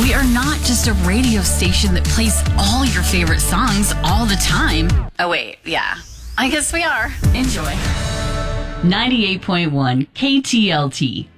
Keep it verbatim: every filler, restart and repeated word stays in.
We are not just a radio station that plays all your favorite songs all the time. Oh, wait, yeah. I guess we are. Enjoy. ninety-eight point one K T L T.